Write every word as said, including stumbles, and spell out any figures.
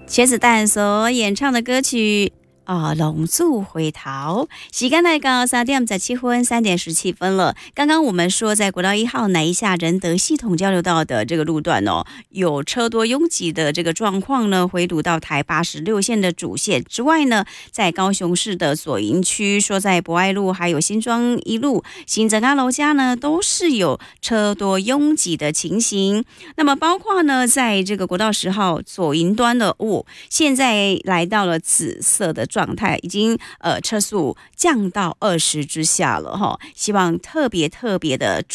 茄子蛋所演唱的歌曲啊，龙柱回头。时间来到三点十七分，三点十七分了。刚刚我们说，在国道一号南一下仁德系统交流道的这个路段哦，有车多拥挤的这个状况呢，回堵到台八十六线的主线之外呢，在高雄市的左营区，说在博爱路还有新庄一路、新泽安楼家呢，都是有车多拥挤的情形。那么包括呢，在这个国道十号左营端的哦，现在来到了紫色的状态，已经呃车速降到二十之下了哈，希望特别特别的